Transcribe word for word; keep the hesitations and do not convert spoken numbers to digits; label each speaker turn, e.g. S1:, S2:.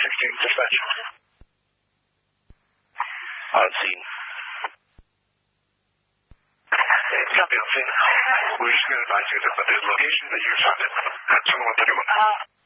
S1: sixteen, dispatch.
S2: On scene.
S1: Copy on scene. We're just going to advise you that the location that you found it at twenty-one thirty-one.